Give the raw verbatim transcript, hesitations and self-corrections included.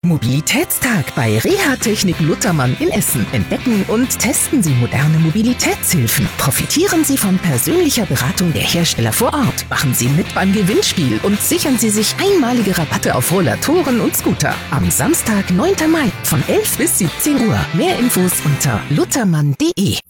Mobilitätstag bei Reha-Technik Luthermann in Essen. Entdecken und testen Sie moderne Mobilitätshilfen. Profitieren Sie von persönlicher Beratung der Hersteller vor Ort. Machen Sie mit beim Gewinnspiel und sichern Sie sich einmalige Rabatte auf Rollatoren und Scooter. Am Samstag, neunten Mai von elf bis siebzehn Uhr. Mehr Infos unter luthermann punkt de.